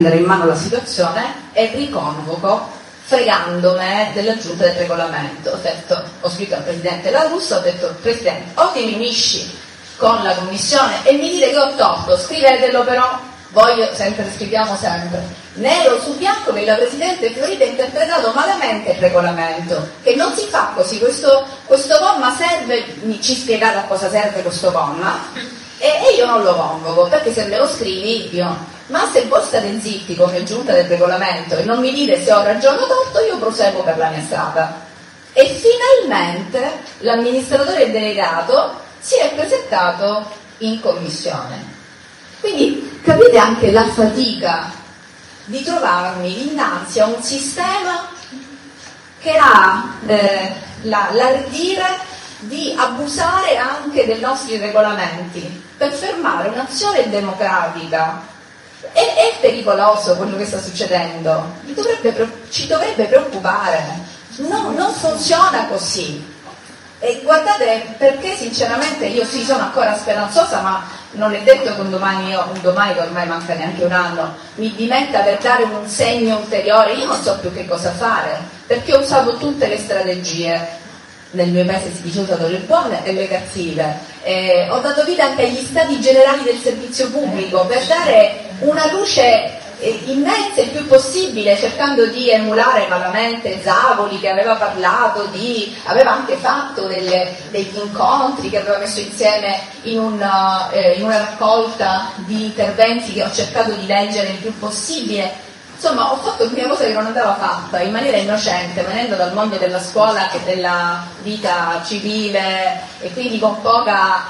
in mano la situazione e riconvoco fregandomene della giunta del regolamento. Ho scritto al Presidente La Russa, ho detto: Presidente, o ti riunisci con la Commissione e mi dite che ho torto, scrivetelo, però scriviamo sempre nero su bianco che la Presidente Fiorito ha interpretato malamente il regolamento, che non si fa così, questo comma serve, ci spiegate a cosa serve questo comma, e io non lo convoco, perché se me lo scrivi io. Ma se voi state zitti come giunta del regolamento e non mi dite se ho ragione o torto, io proseguo per la mia strada. E finalmente l'amministratore delegato si è presentato in commissione. Quindi capite anche la fatica di trovarmi dinanzi a un sistema che ha l'ardire di abusare anche dei nostri regolamenti per fermare un'azione democratica. È pericoloso quello che sta succedendo, ci dovrebbe preoccupare, non funziona così. E guardate, perché sinceramente io sì sono ancora speranzosa, ma non è detto che un domani che ormai manca neanche un anno, mi dimetta per dare un segno ulteriore. Io non so più che cosa fare, perché ho usato tutte le strategie. Nel mio paese si dice: ho usato le buone e le cattive. Ho dato vita anche agli stati generali del servizio pubblico per dare una luce immensa il più possibile, cercando di emulare malamente Zavoli, che aveva aveva anche fatto degli incontri che aveva messo insieme in una raccolta di interventi che ho cercato di leggere il più possibile. Insomma, ho fatto una cosa che non andava fatta in maniera innocente, venendo dal mondo della scuola e della vita civile e quindi con poca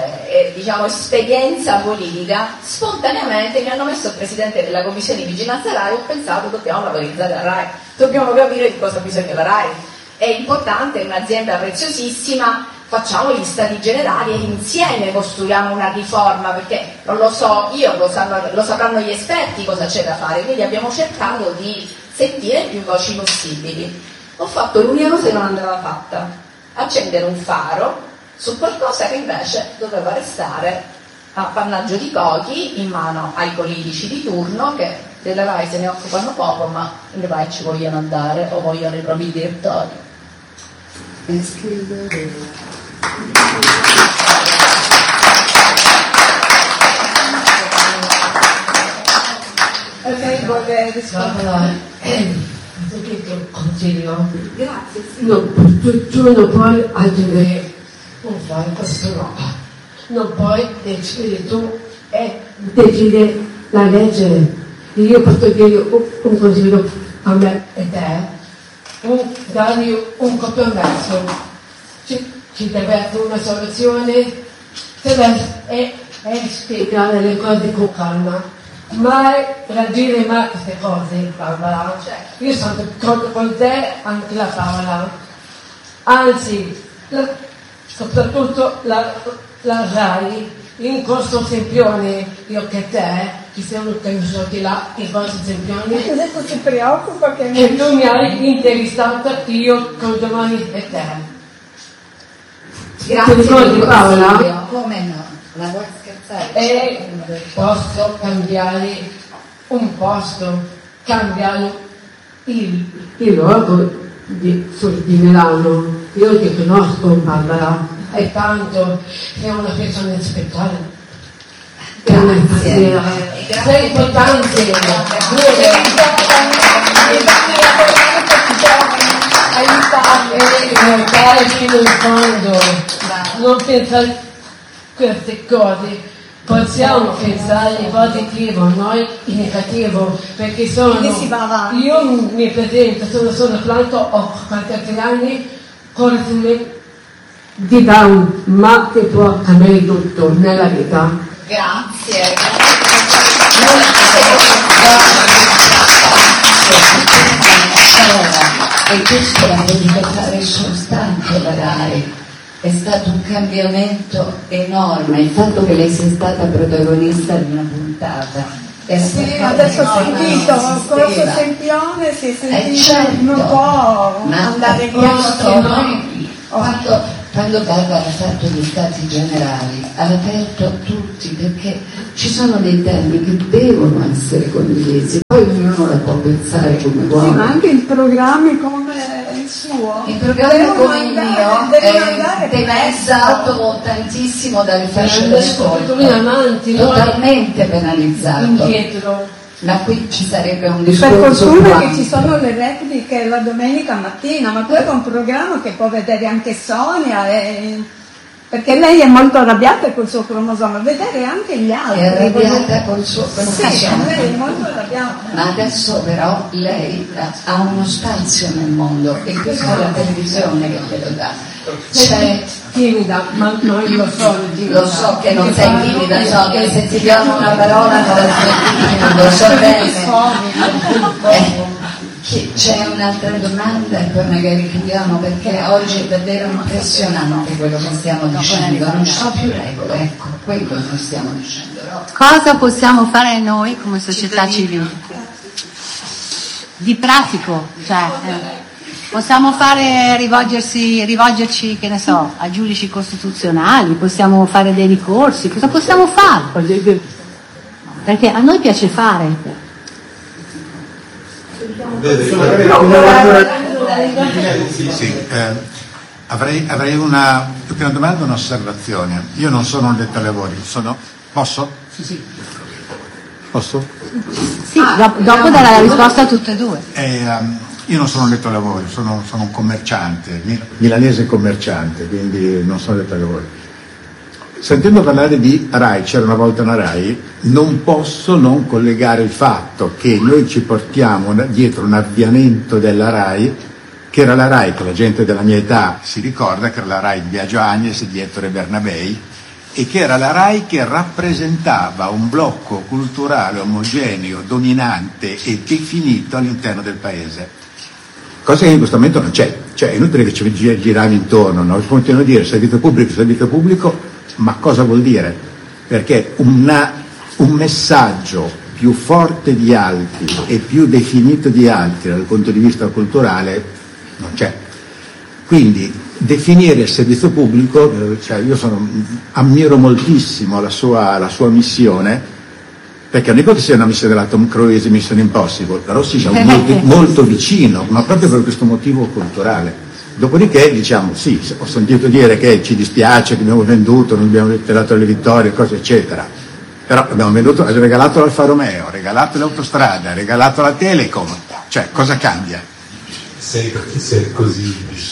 esperienza politica. Spontaneamente mi hanno messo il presidente della commissione di vigilanza RAI e ho pensato: dobbiamo valorizzare la RAI, dobbiamo capire di cosa ha bisogno la RAI, è importante, è un'azienda preziosissima, facciamo gli stati generali e insieme costruiamo una riforma, perché non lo so io, lo sapranno gli esperti cosa c'è da fare. Quindi abbiamo cercato di sentire più voci possibili. Ho fatto l'unica cosa che non andava fatta: accendere un faro su qualcosa che invece doveva restare appannaggio di pochi, in mano ai politici di turno, che della RAI se ne occupano poco, ma le RAI ci vogliono andare o vogliono i propri direttori. Lei vuole rispondere? Continuo. Grazie. Sì. Tu non puoi agire, non fai questo no. Non puoi decidere tu e decidere la legge. Io posso dire un consiglio a me e te, dargli un compromesso. Ci deve essere una soluzione e spiegare le cose con calma. Mai reagire mai a queste cose, Barbara. Io sono d'accordo con te, anche la Paola. Anzi, soprattutto la RAI, in Corso Sempione, io che te, ci siamo conosciuti là, in Corso Sempione. Adesso si preoccupa che e tu mi hai intervistato io con Domani e te. Grazie. Ti ricordi, Paola? Come no? La vuoi scherzare? E posso cambiare un posto, cambiare il luogo di Milano. Io ti conosco, Barbara, e tanto sei una persona speciale. Grazie. Sei importante. Aiutare fino in fondo. Non pensare queste cose. Possiamo pensare in positivo, noi in negativo, perché si va avanti. Io mi presento, sono Franco, ho 43 anni, con di Down, ma che può cambiare tutto nella vita. Grazie. E questo è dovuto fare costante la RAI. È stato un cambiamento enorme, il fatto che lei sia stata protagonista di una puntata. Sì, adesso ho sentito, Corso Sempione, si è sentito, certo, non può andare via. Quando Barbara ha fatto gli stati generali, ha aperto tutti, perché ci sono dei temi che devono essere condivisi. ognuno la può pensare come Sì, vuole. ma anche in programmi come il suo. Il programma come il mio deve penalizzato tantissimo dalle fasce d'ascolto, in avanti, totalmente penalizzato. indietro. Ma qui ci sarebbe un Per discorso fortuna più che ci sono le repliche la domenica mattina, ma quello è un programma che può vedere anche Sonia, perché lei è molto arrabbiata col suo cromosoma, vedere anche gli altri. è arrabbiata col suo Sì, lei è molto arrabbiata. ma adesso però lei ha uno spazio nel mondo e questa è la televisione che te lo dà. C'è, Timida, ma noi lo so che non sei timida, Sonia, se ti diamo una parola non sei timida, lo so bene. C'è un'altra domanda e poi magari chiudiamo, perché oggi è davvero impressionante quello che stiamo dicendo, non ci sono più regole, ecco, quello che stiamo dicendo. Cosa possiamo fare noi come società civile? Di pratico, cioè possiamo rivolgerci, che ne so, a giudici costituzionali, possiamo fare dei ricorsi, cosa possiamo fare? Perché a noi piace fare. Sì, avrei una più che una domanda, un'osservazione. Io non sono un lettolavori, posso? Sì. Posso? Sì, dopo dare la risposta a tutte e due. Io non sono un lettolavori, sono un commerciante, milanese commerciante, quindi non sono lettolavori. Sentendo parlare di RAI, c'era una volta una RAI, non posso non collegare il fatto che noi ci portiamo dietro un avviamento della RAI, che era la RAI, che la gente della mia età si ricorda, che era la RAI di Biagio Agnes e di Ettore Bernabei, e che era la RAI che rappresentava un blocco culturale omogeneo, dominante e definito all'interno del paese. Cosa che in questo momento non c'è. Cioè è inutile che ci giriamo intorno, no? Continuano a dire servizio pubblico, ma cosa vuol dire? Perché un messaggio più forte di altri e più definito di altri dal punto di vista culturale non c'è. Quindi definire il servizio pubblico, cioè io ammiro moltissimo la sua missione, perché non dico che sia una missione della Tom Cruise, Mission Impossible, però si sia molto vicino, ma proprio per questo motivo culturale. Dopodiché diciamo sì, ho sentito dire che ci dispiace che abbiamo venduto, non abbiamo dato le vittorie, cose eccetera, però abbiamo regalato l'Alfa Romeo, regalato l'autostrada, regalato la Telecom, cioè cosa cambia? Se è così,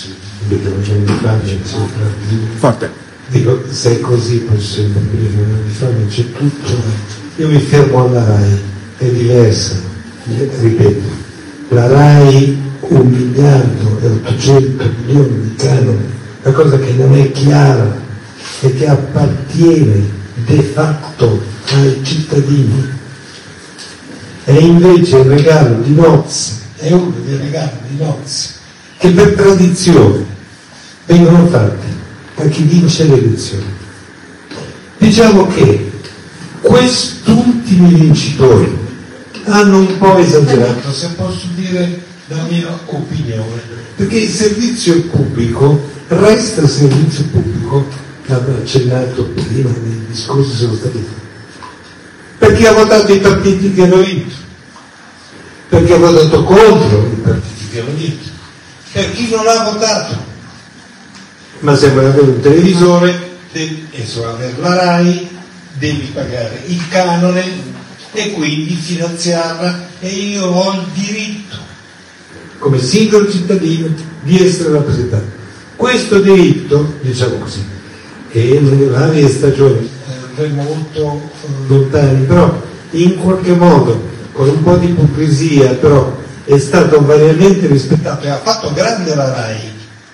Forte. Dico, se è così possiamo dire, c'è tutto. Io mi fermo alla RAI, è diversa, ripeto, la RAI 1.800.000.000 di canoni, la cosa che non è chiara e che appartiene de facto ai cittadini, e invece il regalo di nozze è uno dei regali di nozze che per tradizione vengono fatti a chi vince le elezioni. Diciamo che quest'ultimi vincitori hanno un po' esagerato, se posso dire la mia opinione, perché il servizio pubblico resta servizio pubblico, l'hanno accennato prima nei discorsi sono stati fatti, perché ha votato i partiti che hanno vinto, perché ha votato contro i partiti che hanno vinto, per chi non ha votato, ma se vuoi avere un televisore e se vuoi avere la RAI devi pagare il canone e quindi finanziarla, e io ho il diritto come singolo cittadino di essere rappresentato. Questo diritto, diciamo così, e nelle varie stagioni andremo molto lontani, però in qualche modo con un po' di ipocrisia però è stato variamente rispettato e ha fatto grande la RAI.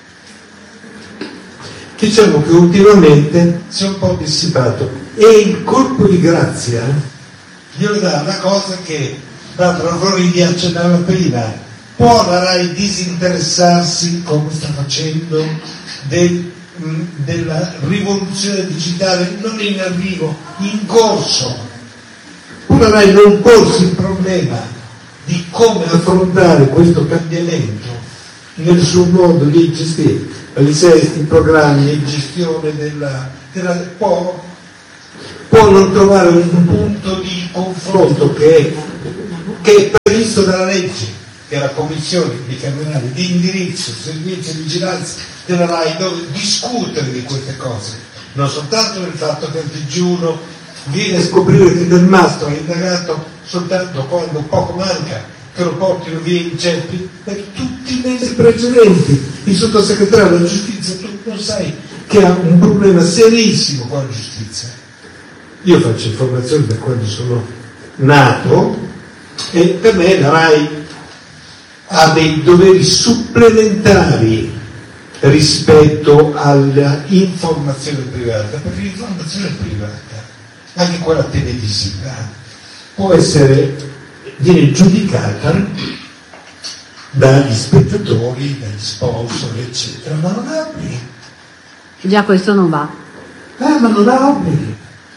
Diciamo che ultimamente si è un po' dissipato e il colpo di grazia glielo dà una cosa che Barbara Floridi accennava prima. Può la RAI disinteressarsi, come sta facendo, della rivoluzione digitale non in arrivo, in corso? Può la RAI non porsi il problema di come affrontare questo cambiamento nel suo modo di gestire i programmi e gestione può non trovare un punto di confronto che è che è previsto dalla legge, che è la commissione bicamerale di indirizzo, servizio di vigilanza della RAI, dove discutere di queste cose, non soltanto del fatto che il TG1 viene a scoprire che Del Mastro è indagato soltanto quando poco manca che lo portino via in ceppi, per tutti i mesi precedenti il sottosegretario della giustizia, tu lo sai, che ha un problema serissimo con la giustizia. Io faccio informazioni da quando sono nato e per me la RAI ha dei doveri supplementari rispetto all'informazione privata, perché l'informazione privata, anche quella televisiva, viene giudicata dagli spettatori, dagli sponsor, eccetera, ma non ha obblighi. Già questo non va. Ma non ha obblighi.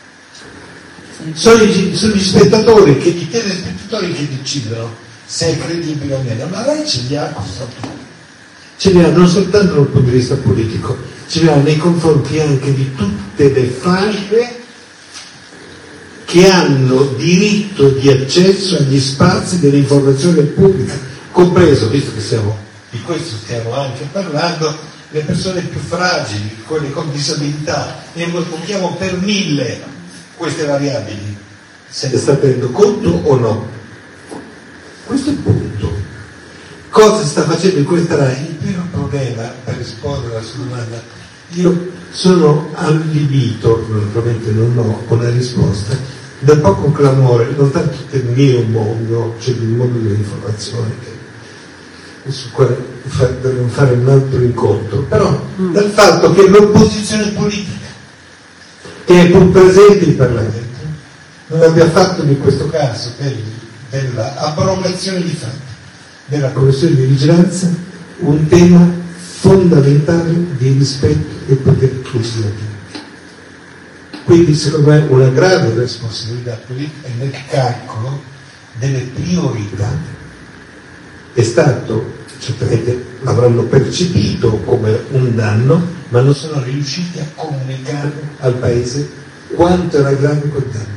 Sono gli spettatori, i telespettatori che decidono se è credibile o meno, ma lei ce li ha ce li ha non soltanto dal punto di vista politico, ce li ha nei confronti anche di tutte le fasce che hanno diritto di accesso agli spazi dell'informazione pubblica, compreso, visto che di questo stiamo anche parlando, le persone più fragili, quelle con disabilità, e moltiplichiamo per 1000 queste variabili. Se ne sta tenendo conto o no? Questo è il punto. Cosa sta facendo in questa RAI? Il primo problema, per rispondere alla sua domanda, io sono allibito, naturalmente non ho una risposta, da poco clamore, non tanto del mio mondo, cioè del mondo dell'informazione, su quale dovremmo fare un altro incontro, però dal fatto che l'opposizione politica, che è pur presente in Parlamento, non abbia fatto in questo caso dell'abrogazione di fatto della Commissione di vigilanza un tema fondamentale di rispetto del potere legislativo. Quindi secondo me una grave responsabilità politica è nel calcolo delle priorità. È stato, certamente l'avranno percepito come un danno, ma non sono riusciti a comunicare al Paese quanto era grave quel danno.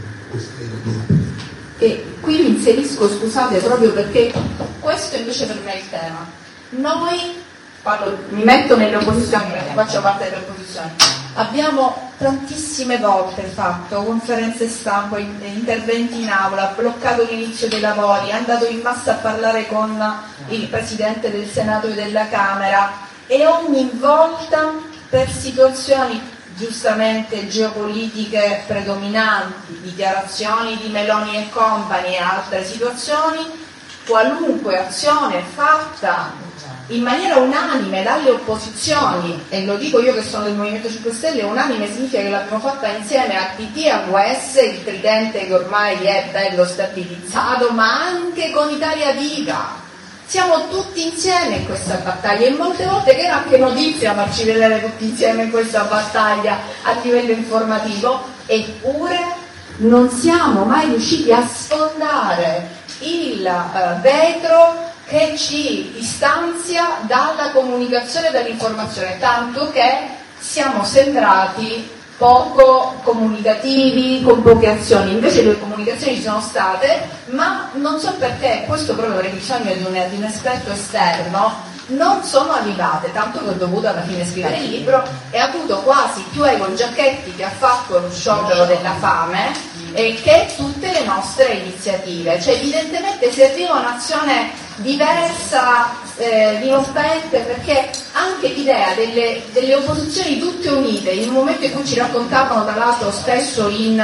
E qui mi inserisco, scusate, proprio perché questo invece per me è il tema. Noi, mi metto nelle opposizioni perché faccio parte delle opposizioni, abbiamo tantissime volte fatto conferenze stampa, interventi in aula, bloccato l'inizio dei lavori, andato in massa a parlare con il Presidente del Senato e della Camera, e ogni volta per situazioni giustamente geopolitiche predominanti, dichiarazioni di Meloni e compagni e altre situazioni, qualunque azione fatta in maniera unanime dalle opposizioni, e lo dico io che sono del Movimento 5 Stelle, unanime significa che l'abbiamo fatta insieme a PD e a US, il tridente che ormai è bello stabilizzato, ma anche con Italia Viva. Siamo tutti insieme in questa battaglia, e molte volte, che era anche notizia farci vedere tutti insieme in questa battaglia a livello informativo, eppure non siamo mai riusciti a sfondare il vetro che ci distanzia dalla comunicazione e dall'informazione, tanto che siamo sembrati poco comunicativi, con poche azioni. Invece le comunicazioni ci sono state, ma non so perché, questo proprio avrei bisogno di un esperto esterno, non sono arrivate, tanto che ho dovuto alla fine scrivere il libro, e ha avuto quasi più Egon Giacchetti, che ha fatto lo sciopero della fame, che tutte le nostre iniziative. Cioè evidentemente serviva un'azione diversa, dirompente, perché anche l'idea delle opposizioni tutte unite, in un momento in cui ci raccontavano tra l'altro spesso in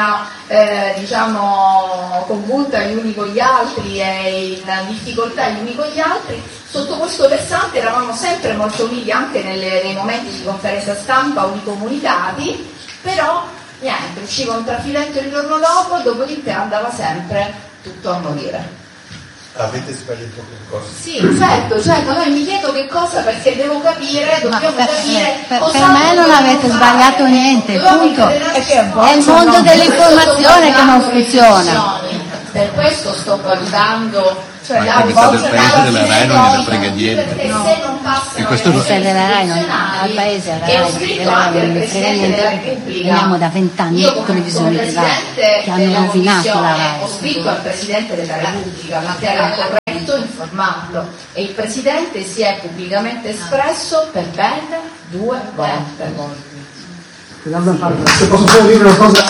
convulta gli uni con gli altri e in difficoltà gli uni con gli altri, sotto questo versante eravamo sempre molto uniti, anche nei momenti di conferenza stampa o di comunicati, però niente, usciva un trafiletto il giorno dopo, dopodiché andava sempre tutto a morire. Avete sbagliato qualcosa? Sì, certo, no, mi chiedo che cosa, perché devo capire, dobbiamo capire. Per me non avete sbagliato niente, punto. È il mondo dell'informazione che non funziona. Per questo sto valutando cioè Ma la anche metà del voce paese della RAI non gliene frega niente. Perché se non passano E questo le leggi della RAI non- costituzionali, al paese la e ho RAI scritto della RAI anche non al gliene frega Presidente niente, della perché Repubblica, veniamo da 20 anni io di televisione come privata Presidente che hanno della rovinato la Commissione, RAI. ho scritto al Presidente della Repubblica, Mattarella corretto, informarlo, e il Presidente si è pubblicamente espresso per ben 2 volte. Se posso solo dire una cosa,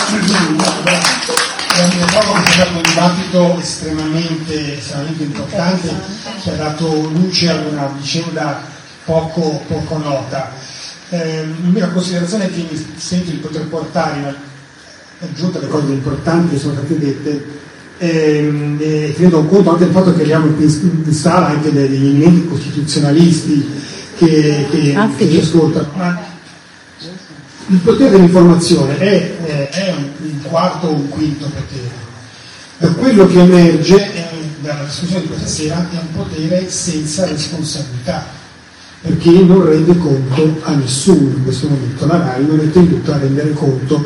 trovo che sia stato un dibattito estremamente importante, che ha dato luce ad una vicenda poco nota. L'unica considerazione che mi sento di poter portare, aggiunta alle cose importanti che sono state dette, tenendo conto anche del fatto che abbiamo in sala anche degli eminenti costituzionalisti che ci ascoltano. Il potere dell'informazione è un quarto o un quinto potere. Per quello che emerge dalla discussione di questa sera è un potere senza responsabilità, perché non rende conto a nessuno in questo momento. La RAI non è tenuta a rendere conto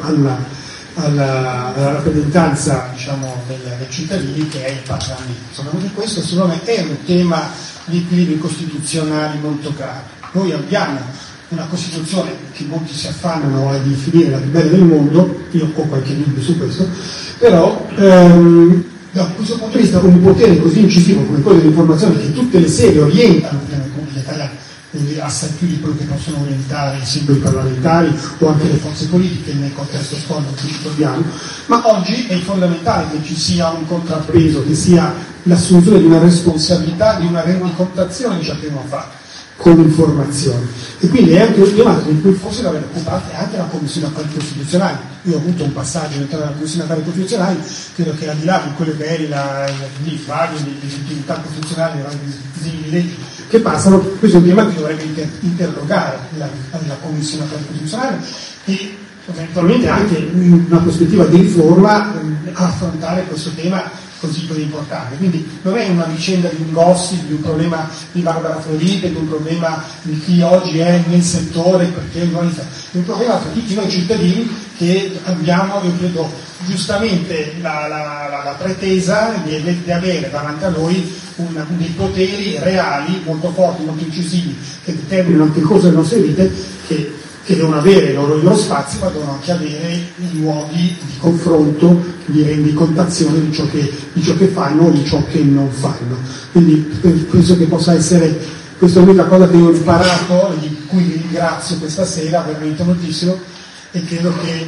alla rappresentanza, diciamo, dei cittadini, che è il Parlamento. Insomma, questo secondo me è un tema di equilibri costituzionali molto grave. Noi abbiamo una Costituzione che molti si affannano a definire la più bella del mondo, io ho qualche dubbio su questo, però da questo punto di vista un potere così incisivo come quello dell'informazione, che tutte le sedi orientano l'opinione pubblica italiana, quindi assai più di quello che possono orientare i singoli parlamentari o anche le forze politiche nel contesto storico in cui ci troviamo, ma oggi è fondamentale che ci sia un contrappeso, che sia l'assunzione di una responsabilità, di una rendicontazione di ciò che abbiamo fatto con informazioni, e quindi è anche un dibattito in cui forse dovrebbe occupare anche la Commissione Affari Costituzionali. Io ho avuto un passaggio all'interno della Commissione Affari Costituzionali, credo che al di là di quello che è il vago di legittimità costituzionale, dei disegni di legge che passano, questo è un tema che dovrebbe interrogare la Commissione Affari Costituzionali e eventualmente anche in una prospettiva di riforma affrontare questo tema così importante. Quindi non è una vicenda di un gossip, di un problema di Barbara Floride, di un problema di chi oggi è nel settore, perché è un problema per tutti noi cittadini che abbiamo, io credo, giustamente la pretesa di avere davanti a noi dei poteri reali, molto forti, molto incisivi, che determinano anche cose delle nostre vite, che devono avere i loro spazi, ma devono anche avere i luoghi di confronto, di rendicontazione di ciò che fanno o di ciò che non fanno. Quindi penso che possa essere questa l'unica cosa che io ho imparato, di cui vi ringrazio questa sera veramente moltissimo, e credo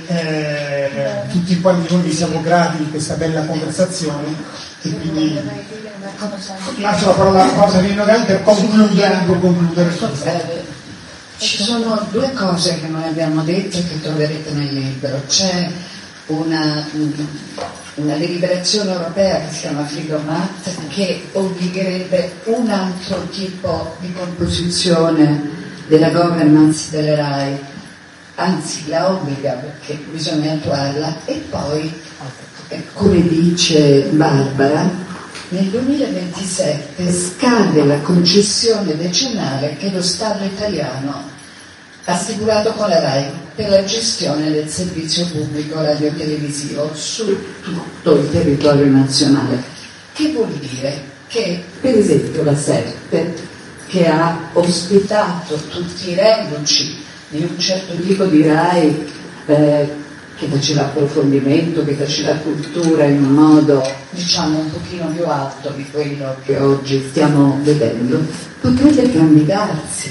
che tutti quanti noi vi siamo grati di questa bella conversazione, e quindi lascio la parola a Rosa Rinogani per concludere. Ci sono due cose che noi abbiamo detto e che troverete nel libro. C'è una deliberazione europea che si chiama Frigomat, che obbligherebbe un altro tipo di composizione della governance delle RAI, anzi la obbliga perché bisogna attuarla, e poi, come dice Barbara, nel 2027 scade la concessione decennale che lo Stato italiano ha stipulato con la RAI per la gestione del servizio pubblico radiotelevisivo su tutto il territorio nazionale. Che vuol dire? Che per esempio la SERPE, che ha ospitato tutti i reduci di un certo tipo di RAI, che faceva approfondimento, che faceva cultura in un modo, diciamo, un pochino più alto di quello che oggi stiamo vedendo, potrebbe candidarsi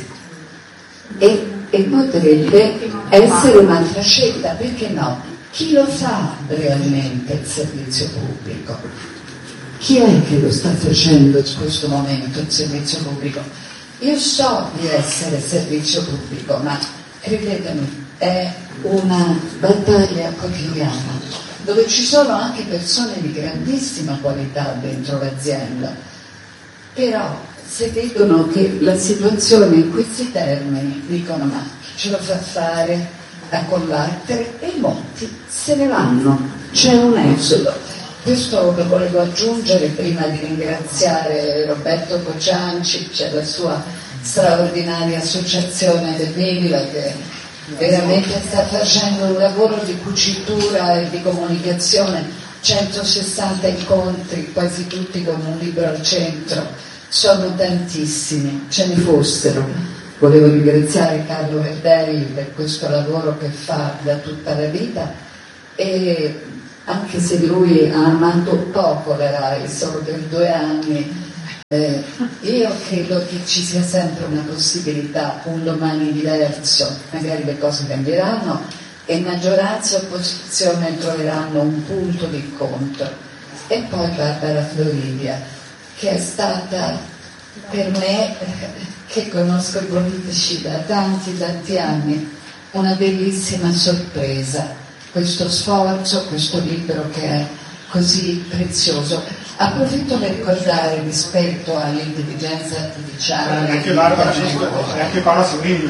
e potrebbe essere un'altra scelta, perché no? Chi lo fa realmente il servizio pubblico? Chi è che lo sta facendo in questo momento il servizio pubblico? Io so di essere servizio pubblico, ma credetemi, è una battaglia quotidiana, dove ci sono anche persone di grandissima qualità dentro l'azienda, però se vedono che la situazione in questi termini dicono ma chi ce lo fa fare a combattere, e molti se ne vanno, c'è un esodo. Questo lo volevo aggiungere prima di ringraziare Roberto Cocianci, c'è la sua straordinaria associazione del Mivila che veramente sta facendo un lavoro di cucitura e di comunicazione 160 incontri, quasi tutti con un libro al centro, sono tantissimi, ce ne fossero. Volevo ringraziare Carlo Verdelli per questo lavoro che fa da tutta la vita, e anche se lui ha amato poco la RAI, solo per 2 anni, io credo che ci sia sempre una possibilità, un domani diverso, magari le cose cambieranno e maggioranza e opposizione troveranno un punto di incontro. E poi Barbara Floridia, che è stata per me, che conosco i politici da tanti anni, una bellissima sorpresa. Questo sforzo, questo libro che è così prezioso. Approfitto per ricordare, rispetto all'intelligenza artificiale, anche Barbara, e anche Paola Sorini.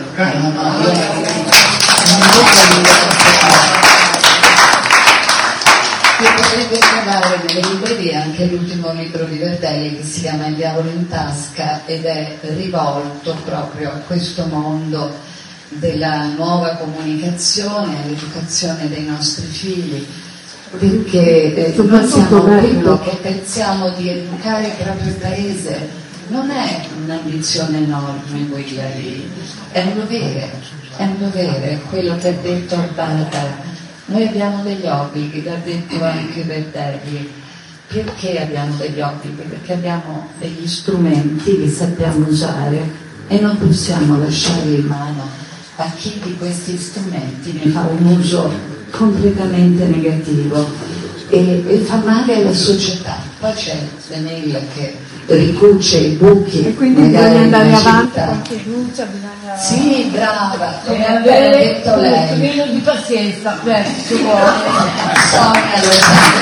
Potrebbe trovare nelle librerie anche l'ultimo libro di Verdelli che si chiama Il diavolo in tasca, ed è rivolto proprio a questo mondo della nuova comunicazione, all'educazione dei nostri figli, perché noi siamo quello che pensiamo di educare il proprio paese. Non è un'ambizione enorme quella lì, è un dovere, quello che ha detto Barbara. Noi abbiamo degli obblighi, l'ha detto anche Verdelli. Perché abbiamo degli obblighi? Perché abbiamo degli strumenti che sappiamo usare e non possiamo lasciarli in mano a chi di questi strumenti ne fa un uso completamente negativo e fa male alla società. Poi c'è Danilo che ricuce i buchi, e quindi bisogna andare avanti con fiducia, bisogna... Sì, brava, come E ha avere detto lei. un pochino di pazienza, ci vuole. Sonia lo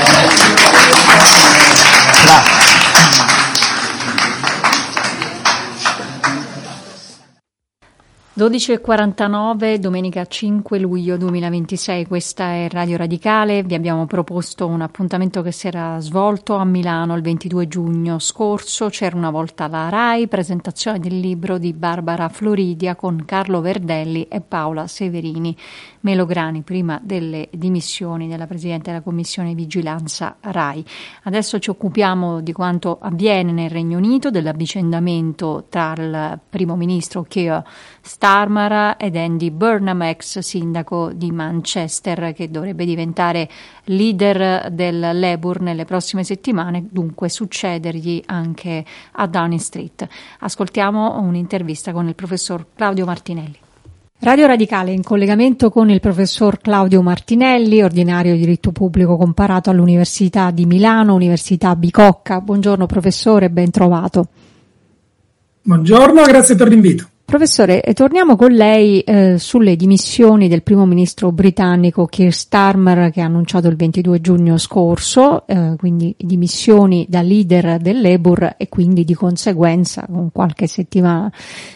sa. 12:49, domenica 5 luglio 2026, questa è Radio Radicale. Vi abbiamo proposto un appuntamento che si era svolto a Milano il 22 giugno scorso. C'era una volta la RAI, presentazione del libro di Barbara Floridia con Carlo Verdelli e Paola Severini Melograni, prima delle dimissioni della Presidente della Commissione Vigilanza RAI. Adesso ci occupiamo di quanto avviene nel Regno Unito, dell'avvicendamento tra il primo ministro Keir Starmer ed Andy Burnham, ex sindaco di Manchester, che dovrebbe diventare leader del Labour nelle prossime settimane, dunque succedergli anche a Downing Street. Ascoltiamo un'intervista con il professor Claudio Martinelli. Radio Radicale in collegamento con il professor Claudio Martinelli, ordinario di diritto pubblico comparato all'Università di Milano, Università Bicocca. Buongiorno professore, ben trovato. Buongiorno, grazie per l'invito. Professore, torniamo con lei sulle dimissioni del primo ministro britannico Keir Starmer, che ha annunciato il 22 giugno scorso, quindi dimissioni da leader del Labour e quindi di conseguenza con qualche settimana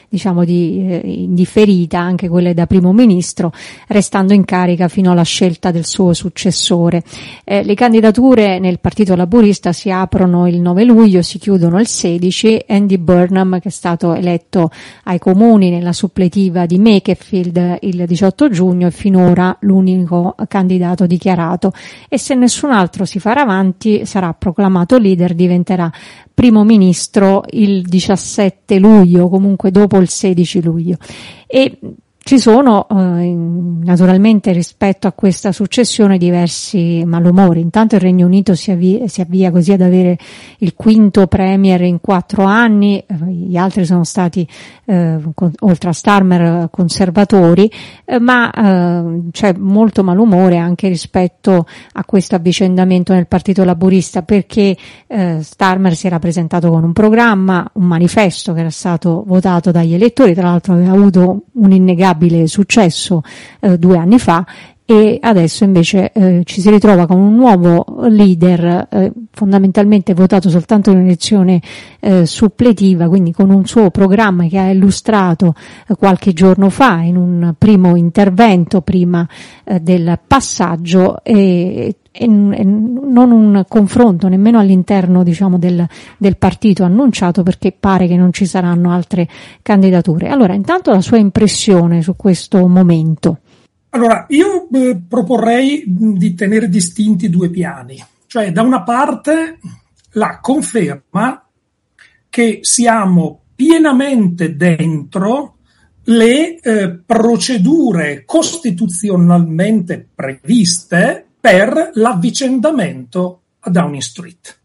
di indifferita anche quelle da primo ministro, restando in carica fino alla scelta del suo successore. Le candidature nel Partito Laburista si aprono il 9 luglio, si chiudono il 16. Andy Burnham, che è stato eletto ai comuni nella suppletiva di Makerfield il 18 giugno, è finora l'unico candidato dichiarato, e se nessun altro si farà avanti sarà proclamato leader, diventerà primo ministro il 17 luglio, comunque dopo il 16 luglio. E ci sono naturalmente rispetto a questa successione diversi malumori. Intanto il Regno Unito si avvia così ad avere il quinto premier in 4 anni, gli altri sono stati oltre a Starmer conservatori, ma c'è molto malumore anche rispetto a questo avvicendamento nel Partito Laburista, perché Starmer si era presentato con un programma, un manifesto che era stato votato dagli elettori, tra l'altro aveva avuto un innegabile successo 2 anni fa, e adesso invece ci si ritrova con un nuovo leader fondamentalmente votato soltanto in un'elezione suppletiva, quindi con un suo programma che ha illustrato qualche giorno fa in un primo intervento prima del passaggio, e non un confronto nemmeno all'interno del partito annunciato, perché pare che non ci saranno altre candidature. Allora, intanto la sua impressione su questo momento. Allora, io proporrei di tenere distinti 2 piani. Cioè, da una parte la conferma che siamo pienamente dentro le procedure costituzionalmente previste per l'avvicendamento a Downing Street.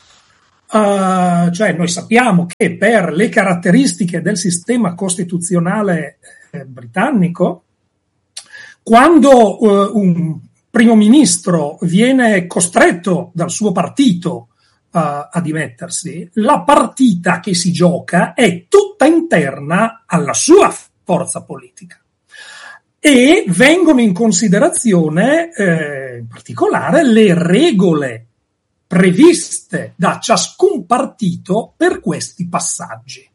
Cioè noi sappiamo che per le caratteristiche del sistema costituzionale britannico, quando un primo ministro viene costretto dal suo partito a dimettersi, la partita che si gioca è tutta interna alla sua forza politica e vengono in considerazione in particolare le regole previste da ciascun partito per questi passaggi.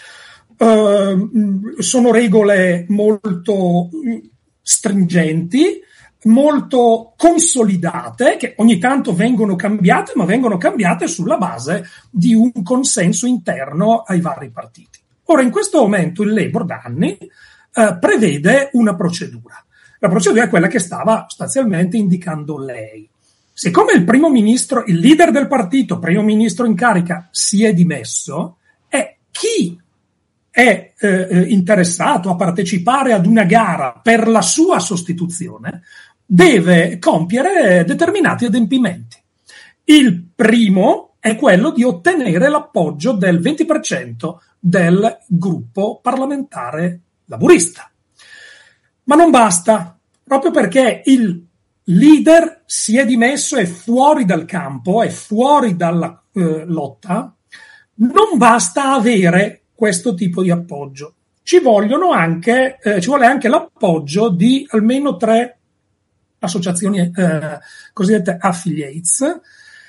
Sono regole molto stringenti, molto consolidate, che ogni tanto vengono cambiate, ma vengono cambiate sulla base di un consenso interno ai vari partiti. Ora, in questo momento il Labour da anni prevede una procedura. La procedura è quella che stava sostanzialmente indicando lei. Siccome il primo ministro, il leader del partito, primo ministro in carica, si è dimesso, chi è interessato a partecipare ad una gara per la sua sostituzione deve compiere determinati adempimenti. Il primo è quello di ottenere l'appoggio del 20% del gruppo parlamentare laburista. Ma non basta, proprio perché il leader si è dimesso, è fuori dal campo, è fuori dalla lotta, non basta avere questo tipo di appoggio. Ci vuole anche l'appoggio di almeno 3 associazioni cosiddette affiliates,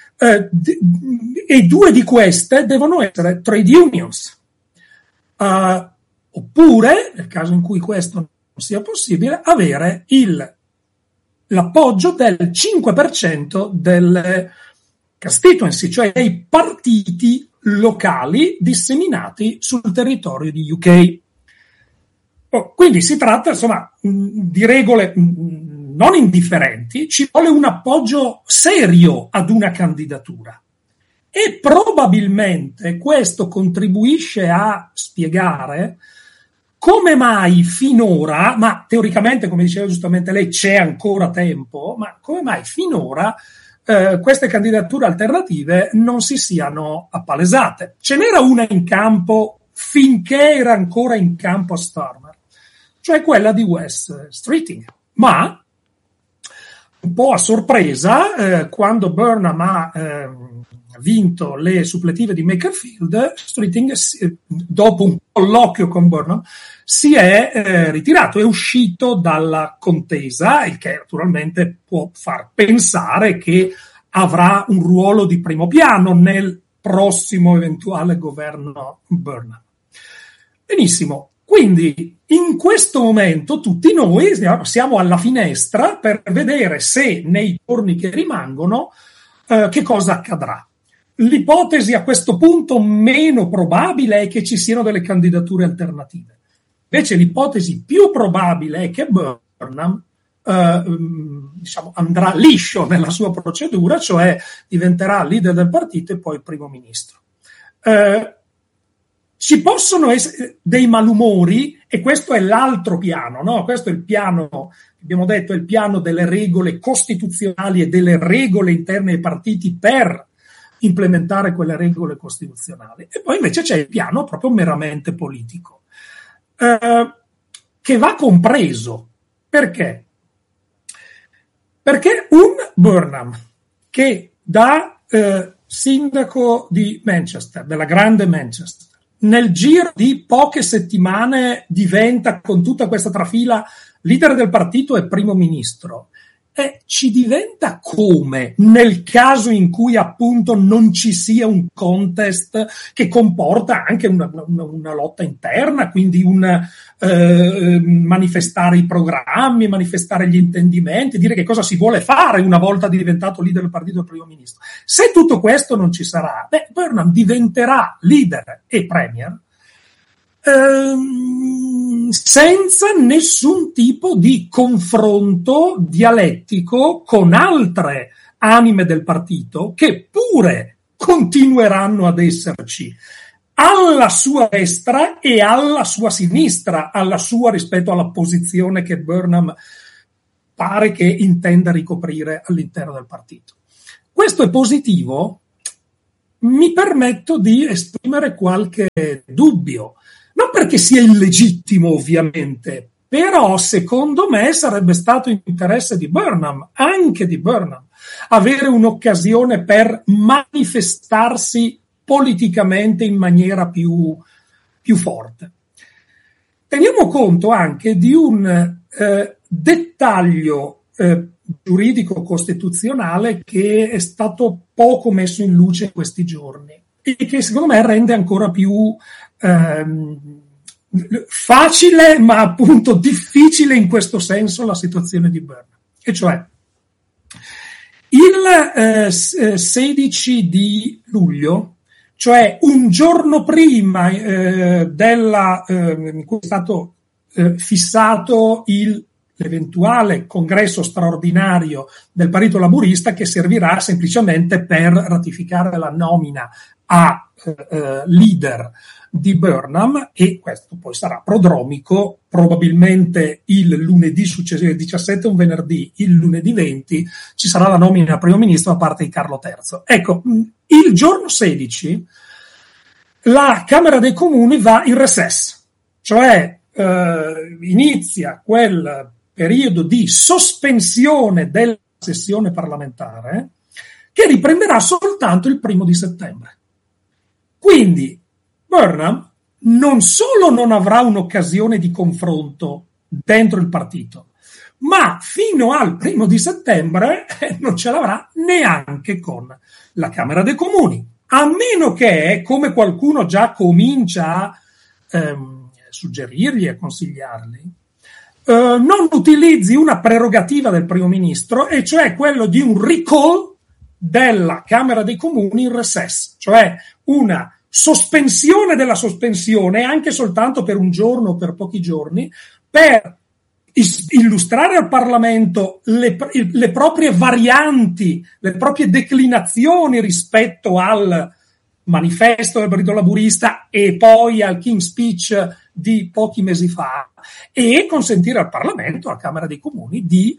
e 2 di queste devono essere trade unions. Oppure, nel caso in cui questo non sia possibile, avere l'appoggio del 5% delle constituency, cioè dei partiti locali disseminati sul territorio di UK. Quindi si tratta, insomma, di regole non indifferenti, ci vuole un appoggio serio ad una candidatura. E probabilmente questo contribuisce a spiegare come mai finora, ma teoricamente, come diceva giustamente lei, c'è ancora tempo, ma come mai finora queste candidature alternative non si siano appalesate. Ce n'era una in campo finché era ancora in campo Starmer, cioè quella di Wes Streeting, ma un po' a sorpresa, quando Burnham ha vinto le suppletive di Makerfield, Streeting, dopo un colloquio con Burnham, si è ritirato, è uscito dalla contesa, il che naturalmente può far pensare che avrà un ruolo di primo piano nel prossimo eventuale governo Burnham. Benissimo. Quindi in questo momento tutti noi siamo alla finestra per vedere se nei giorni che rimangono che cosa accadrà. L'ipotesi a questo punto meno probabile è che ci siano delle candidature alternative. Invece l'ipotesi più probabile è che Burnham andrà liscio nella sua procedura, cioè diventerà leader del partito e poi primo ministro. Ci possono essere dei malumori, e questo è l'altro piano, no? Questo è il piano, abbiamo detto, è il piano delle regole costituzionali e delle regole interne ai partiti per implementare quelle regole costituzionali. E poi invece c'è il piano proprio meramente politico, che va compreso. Perché? Perché un Burnham che da sindaco di Manchester, della grande Manchester, nel giro di poche settimane diventa, con tutta questa trafila, leader del partito e primo ministro, ci diventa come nel caso in cui appunto non ci sia un contest che comporta anche una lotta interna, quindi manifestare i programmi, manifestare gli intendimenti, dire che cosa si vuole fare una volta diventato leader del partito e primo ministro. Se tutto questo non ci sarà, Burnham diventerà leader e premier senza nessun tipo di confronto dialettico con altre anime del partito che pure continueranno ad esserci alla sua destra e alla sua sinistra, alla sua rispetto alla posizione che Burnham pare che intenda ricoprire all'interno del partito. Questo è positivo. Mi permetto di esprimere qualche dubbio, non perché sia illegittimo ovviamente, però secondo me sarebbe stato interesse di Burnham, anche di Burnham, avere un'occasione per manifestarsi politicamente in maniera più forte. Teniamo conto anche di un dettaglio giuridico costituzionale che è stato poco messo in luce in questi giorni e che secondo me rende ancora più facile ma appunto difficile in questo senso la situazione di Burnham, e cioè il 16 di luglio, cioè un giorno prima in cui è stato fissato l'eventuale congresso straordinario del Partito Laburista, che servirà semplicemente per ratificare la nomina a leader di Burnham, e questo poi sarà prodromico, probabilmente il lunedì successivo, il 17 un venerdì, il lunedì 20 ci sarà la nomina a primo ministro da parte di Carlo III. Ecco, il giorno 16 la Camera dei Comuni va in recess, cioè inizia quel periodo di sospensione della sessione parlamentare che riprenderà soltanto il 1 settembre. Quindi Burnham non solo non avrà un'occasione di confronto dentro il partito, ma fino al 1 settembre non ce l'avrà neanche con la Camera dei Comuni, a meno che, come qualcuno già comincia a suggerirgli e consigliargli, non utilizzi una prerogativa del primo ministro, e cioè quello di un recall della Camera dei Comuni in recess, cioè una sospensione della sospensione, anche soltanto per un giorno o per pochi giorni, per illustrare al Parlamento le proprie varianti, le proprie declinazioni rispetto al manifesto del Partito Laburista e poi al King's Speech di pochi mesi fa, e consentire al Parlamento, alla Camera dei Comuni, di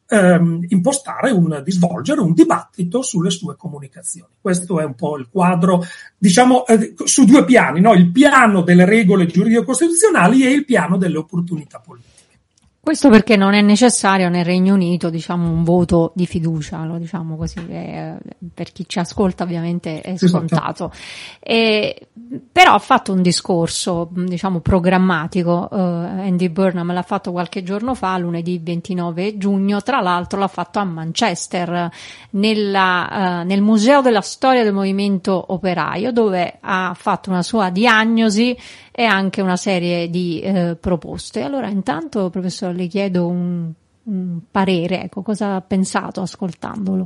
di svolgere un dibattito sulle sue comunicazioni. Questo è un po' il quadro, diciamo, su due piani, no? Il piano delle regole giuridico-costituzionali e il piano delle opportunità politiche. Questo perché non è necessario nel Regno Unito, diciamo, un voto di fiducia, lo diciamo così, per chi ci ascolta ovviamente è scontato. Però ha fatto un discorso, diciamo, programmatico, Andy Burnham l'ha fatto qualche giorno fa, lunedì 29 giugno, tra l'altro l'ha fatto a Manchester, nel Museo della Storia del Movimento Operaio, dove ha fatto una sua diagnosi e anche una serie di proposte. Allora, intanto, professore, le chiedo un parere, ecco, cosa ha pensato ascoltandolo?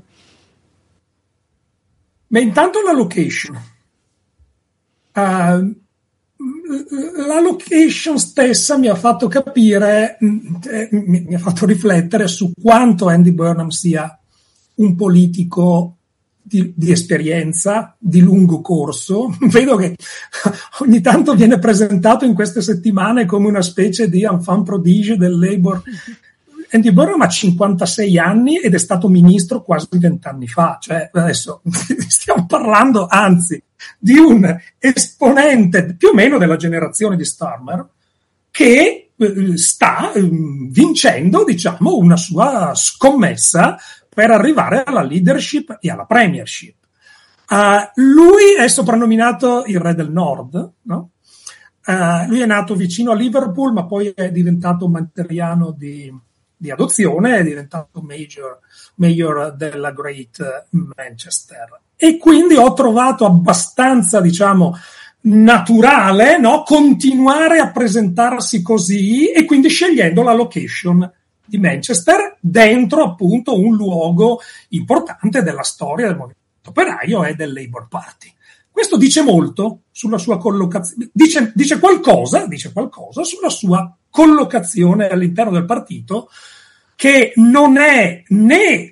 Beh, intanto la location. La location stessa mi ha fatto capire, mi ha fatto riflettere su quanto Andy Burnham sia un politico di esperienza, di lungo corso. Vedo che ogni tanto viene presentato in queste settimane come una specie di enfant prodige del Labour. Andy Burnham ha 56 anni ed è stato ministro quasi 20 anni fa, cioè adesso stiamo parlando anzi di un esponente più o meno della generazione di Starmer che sta vincendo, diciamo, una sua scommessa per arrivare alla leadership e alla premiership. Lui è soprannominato il re del nord, no? Lui è nato vicino a Liverpool, ma poi è diventato un manteriano di adozione, è diventato mayor della Great Manchester. E quindi ho trovato abbastanza, diciamo, naturale, no, continuare a presentarsi così, e quindi scegliendo la location di Manchester dentro appunto un luogo importante della storia del movimento operaio e del Labour Party. Questo dice molto sulla sua collocazione, dice qualcosa sulla sua collocazione all'interno del partito, che non è né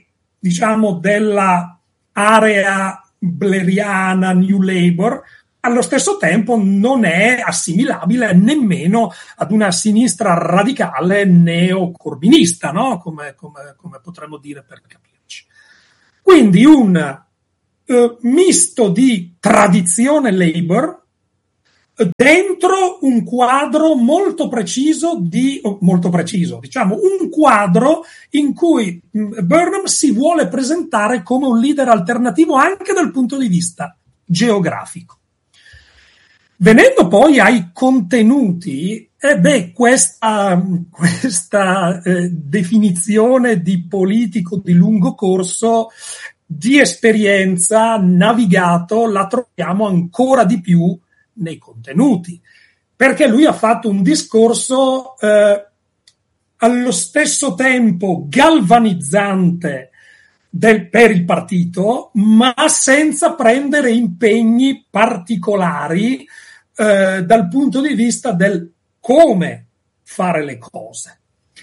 diciamo, della area blairiana New Labour, allo stesso tempo non è assimilabile nemmeno ad una sinistra radicale neocorbinista, no? Come potremmo dire per capirci. Quindi un misto di tradizione Labour dentro un quadro molto preciso, diciamo un quadro in cui Burnham si vuole presentare come un leader alternativo anche dal punto di vista geografico. Venendo poi ai contenuti, questa definizione di politico di lungo corso, di esperienza, navigato, la troviamo ancora di più nei contenuti, perché lui ha fatto un discorso allo stesso tempo galvanizzante per il partito, ma senza prendere impegni particolari dal punto di vista del come fare le cose.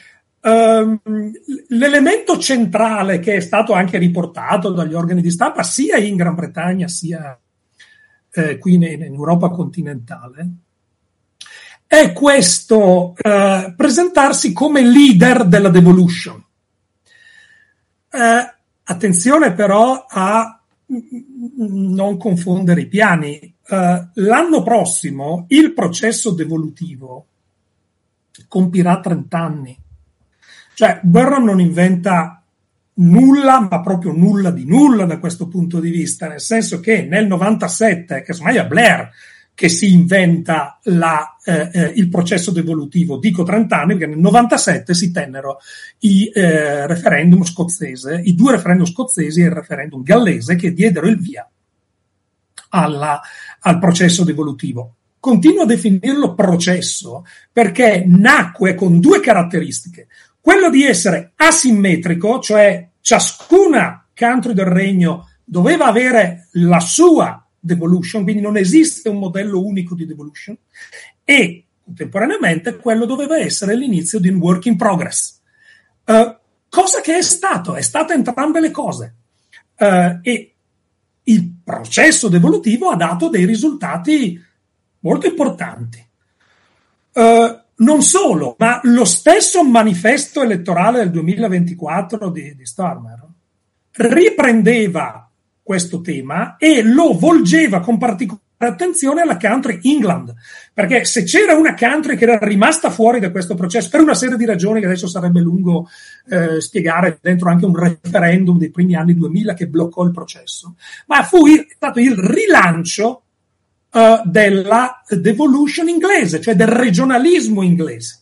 L'elemento centrale, che è stato anche riportato dagli organi di stampa sia in Gran Bretagna sia qui in Europa continentale, è questo presentarsi come leader della devolution. Attenzione però a non confondere i piani. L'anno prossimo il processo devolutivo compirà 30 anni. Cioè Burnham non inventa nulla, ma proprio nulla di nulla da questo punto di vista, nel senso che nel 97, che ormai è Blair che si inventa il processo devolutivo, dico 30 anni perché nel 97 si tennero i referendum scozzese, i 2 referendum scozzesi e il referendum gallese, che diedero il via al processo devolutivo. Continuo a definirlo processo perché nacque con 2 caratteristiche: quello di essere asimmetrico, cioè ciascuna country del regno doveva avere la sua devolution, quindi non esiste un modello unico di devolution, e contemporaneamente quello doveva essere l'inizio di un work in progress, cosa che è stato entrambe le cose, e il processo devolutivo ha dato dei risultati molto importanti. Non solo, ma lo stesso manifesto elettorale del 2024 di Starmer riprendeva questo tema e lo volgeva con particolare attenzione alla country England, perché se c'era una country che era rimasta fuori da questo processo per una serie di ragioni che adesso sarebbe lungo spiegare, dentro anche un referendum dei primi anni 2000 che bloccò il processo, ma fu stato il rilancio della devolution inglese, cioè del regionalismo inglese,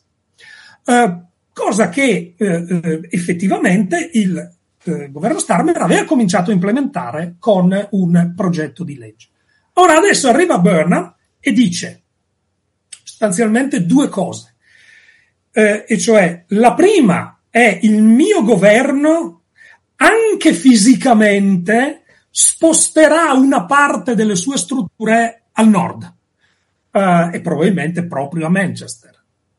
cosa che effettivamente il governo Starmer aveva cominciato a implementare con un progetto di legge. Ora adesso arriva Burnham e dice sostanzialmente 2 cose, e cioè la prima è: il mio governo anche fisicamente sposterà una parte delle sue strutture al nord, e probabilmente proprio a Manchester,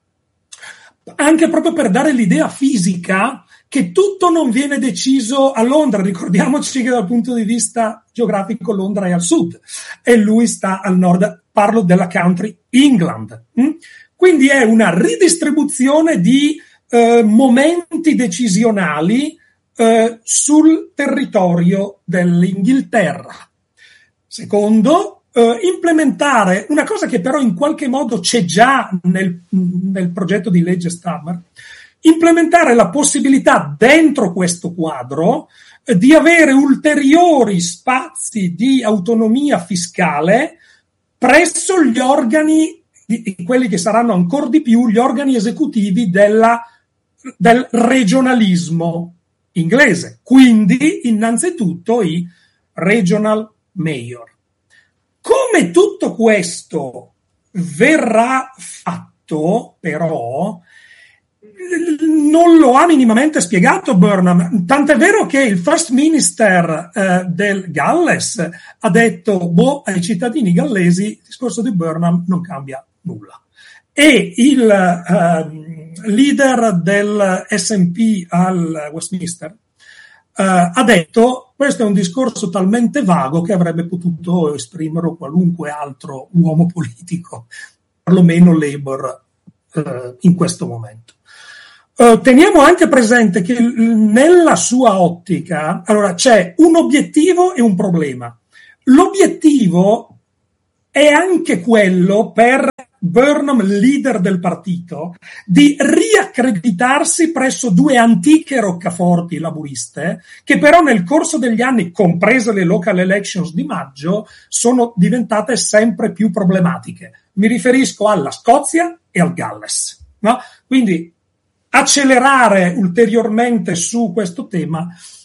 anche proprio per dare l'idea fisica che tutto non viene deciso a Londra. Ricordiamoci che dal punto di vista geografico Londra è al sud e lui sta al nord. Parlo della country England. Quindi è una ridistribuzione di momenti decisionali sul territorio dell'Inghilterra. Secondo, implementare una cosa che però in qualche modo c'è già nel progetto di legge Starmer: implementare la possibilità dentro questo quadro di avere ulteriori spazi di autonomia fiscale presso gli organi, quelli che saranno ancora di più gli organi esecutivi del regionalismo inglese, quindi innanzitutto i regional mayor. Come tutto questo verrà fatto, però, non lo ha minimamente spiegato Burnham, tant'è vero che il First Minister del Galles ha detto ai cittadini gallesi il discorso di Burnham non cambia nulla, e il leader del SNP al Westminster ha detto: questo è un discorso talmente vago che avrebbe potuto esprimerlo qualunque altro uomo politico, perlomeno Labour, in questo momento. Teniamo anche presente che nella sua ottica, allora, c'è un obiettivo e un problema. L'obiettivo è anche quello per Burnham, leader del partito, di riaccreditarsi presso due antiche roccaforti laburiste che però nel corso degli anni, comprese le local elections di maggio, sono diventate sempre più problematiche. Mi riferisco alla Scozia e al Galles, no? Quindi accelerare ulteriormente su questo tema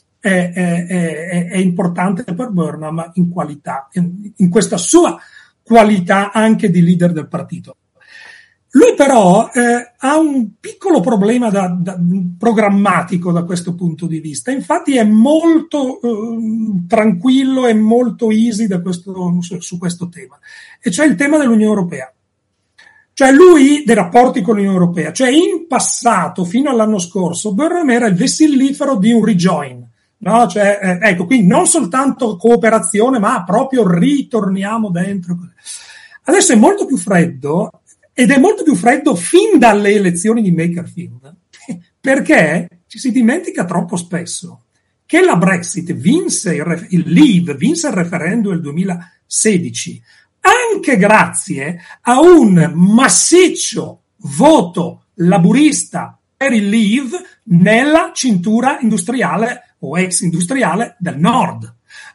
è importante per Burnham in qualità, in questa sua qualità anche di leader del partito. Lui però ha un piccolo problema programmatico da questo punto di vista, infatti è molto tranquillo e molto easy su questo tema, e cioè il tema dell'Unione Europea. Cioè lui, dei rapporti con l'Unione Europea, cioè in passato, fino all'anno scorso, Burnham era il vessillifero di un rejoin, no? Cioè, ecco, quindi non soltanto cooperazione, ma proprio ritorniamo dentro. Adesso è molto più freddo, ed è molto più freddo fin dalle elezioni di Makerfield, perché ci si dimentica troppo spesso che la Brexit vinse il Leave, vinse il referendum del 2016, anche grazie a un massiccio voto laburista per il Leave nella cintura industriale o ex industriale del nord.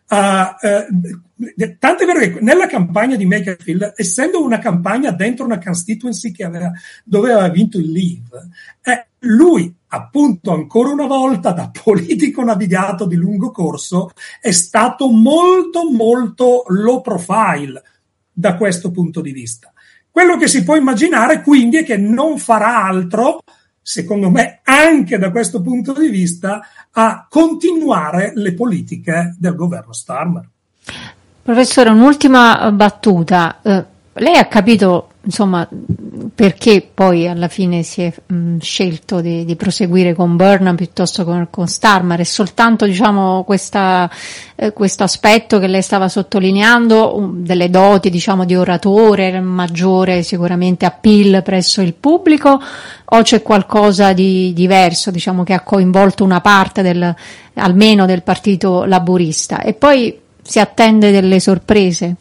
Tant'è vero che nella campagna di Makerfield, essendo una campagna dentro una constituency dove aveva vinto il Leave, lui, appunto, ancora una volta, da politico navigato di lungo corso, è stato molto molto low profile da questo punto di vista. Quello che si può immaginare quindi è che non farà altro, secondo me, anche da questo punto di vista, a continuare le politiche del governo Starmer. Professore, un'ultima battuta. Lei ha capito, insomma, perché poi alla fine si è scelto di proseguire con Burnham piuttosto che con Starmer? È soltanto, diciamo, questo aspetto che lei stava sottolineando, delle doti, diciamo, di oratore, maggiore sicuramente appeal presso il pubblico, o c'è qualcosa di diverso, diciamo, che ha coinvolto una parte almeno del partito laburista? E poi si attende delle sorprese?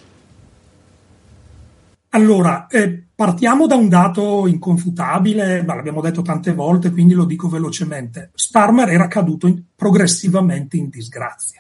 Allora, partiamo da un dato inconfutabile, ma l'abbiamo detto tante volte, quindi lo dico velocemente. Starmer era caduto progressivamente in disgrazia.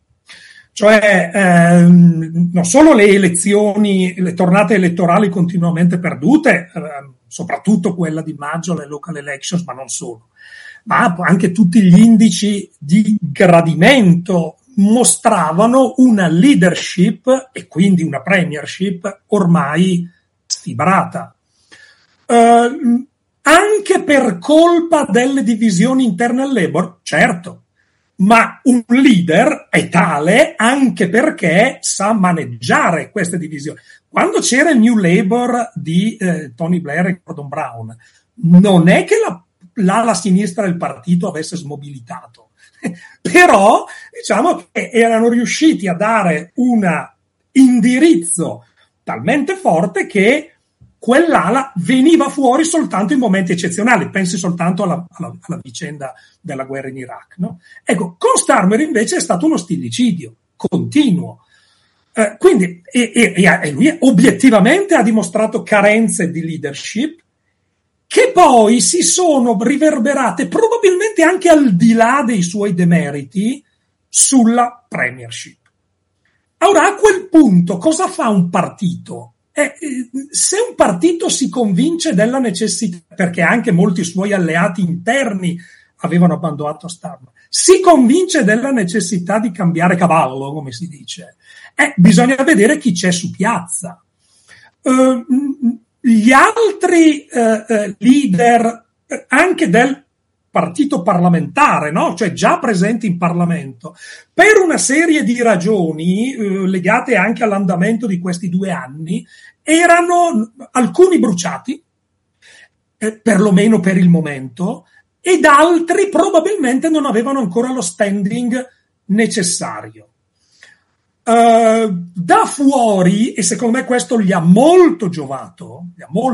Cioè, non solo le elezioni, le tornate elettorali continuamente perdute, soprattutto quella di maggio, le local elections, ma non solo, ma anche tutti gli indici di gradimento mostravano una leadership e quindi una premiership ormai sfibrata, anche per colpa delle divisioni interne al Labour, certo, ma un leader è tale anche perché sa maneggiare queste divisioni. Quando c'era il New Labour di Tony Blair e Gordon Brown, non è che l'ala sinistra del partito avesse smobilitato, però diciamo che erano riusciti a dare un indirizzo talmente forte che quell'ala veniva fuori soltanto in momenti eccezionali. Pensi soltanto alla vicenda della guerra in Iraq, no? Ecco, con Starmer invece è stato uno stillicidio continuo. Quindi e lui obiettivamente ha dimostrato carenze di leadership che poi si sono riverberate probabilmente anche al di là dei suoi demeriti sulla premiership. Ora, a quel punto, cosa fa un partito? Se un partito si convince della necessità, perché anche molti suoi alleati interni avevano abbandonato Starmer, si convince della necessità di cambiare cavallo, come si dice, bisogna vedere chi c'è su piazza. Gli altri leader anche del partito parlamentare, no? Cioè già presenti in Parlamento, per una serie di ragioni legate anche all'andamento di questi 2 anni, erano alcuni bruciati, perlomeno per il momento, ed altri probabilmente non avevano ancora lo standing necessario. Da fuori, e secondo me questo gli ha molto giovato,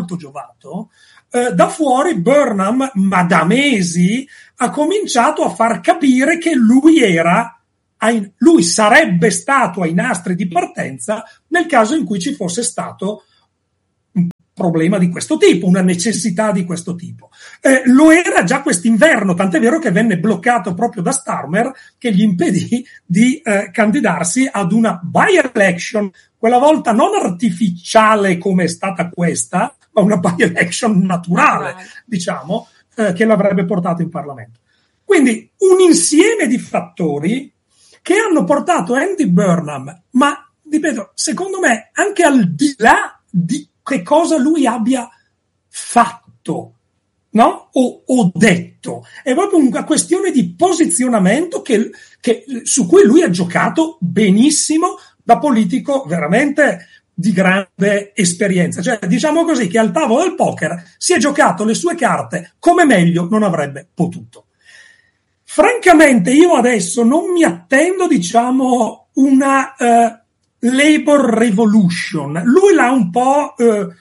da fuori Burnham, ma da mesi, ha cominciato a far capire che lui sarebbe stato ai nastri di partenza nel caso in cui ci fosse stato un problema di questo tipo, una necessità di questo tipo. Lo era già quest'inverno, tant'è vero che venne bloccato proprio da Starmer, che gli impedì di candidarsi ad una by-election, quella volta non artificiale come è stata questa, ma una by-election naturale, diciamo, che l'avrebbe portato in Parlamento. Quindi un insieme di fattori che hanno portato Andy Burnham, ma ripeto, secondo me anche al di là di che cosa lui abbia fatto, no? O detto, è proprio una questione di posizionamento su cui lui ha giocato benissimo da politico veramente di grande esperienza. Cioè, diciamo così, che al tavolo del poker si è giocato le sue carte come meglio non avrebbe potuto. Francamente io adesso non mi attendo, diciamo, una labor revolution. Lui l'ha un po'